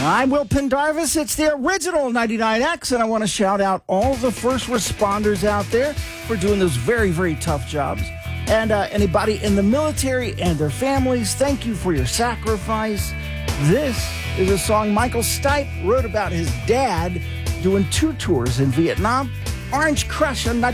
I'm Will Pendarvis. It's the original 99X, and I want to shout out all the first responders out there for doing those very, very tough jobs. And anybody in the military and their families, thank you for your sacrifice. This is a song Michael Stipe wrote about his dad doing 2 tours in Vietnam. Orange Crush on 99.